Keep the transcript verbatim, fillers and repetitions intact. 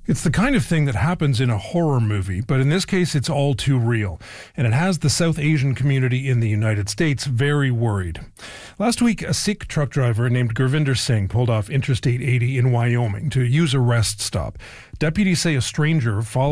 It's the kind of thing that happens in a horror movie, but in this case, it's all too real. And it has the South Asian community in the United States very worried. Last week, a Sikh truck driver named Gurvinder Singh pulled off Interstate eighty in Wyoming to use a rest stop. Deputies say a stranger followed